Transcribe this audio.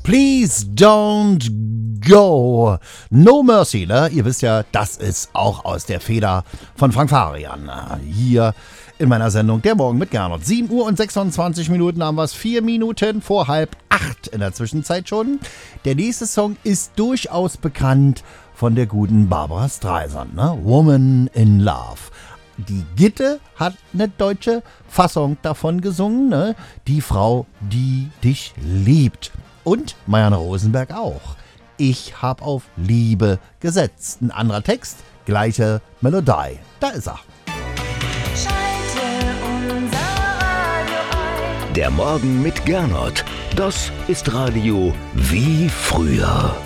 Please don't go. No Mercy, ne? Ihr wisst ja, das ist auch aus der Feder von Frank Farian. Hier in meiner Sendung Der Morgen mit Gernot. 7 Uhr und 26 Minuten haben wir es. 4 Minuten vor 7:30 in der Zwischenzeit schon. Der nächste Song ist durchaus bekannt von der guten Barbra Streisand, ne? Woman in Love. Die Gitte hat eine deutsche Fassung davon gesungen, ne? Die Frau, die dich liebt. Und Marianne Rosenberg auch. Ich hab auf Liebe gesetzt. Ein anderer Text, gleiche Melodie. Da ist er. Schalte unser Radio ein. Der Morgen mit Gernot. Das ist Radio wie früher.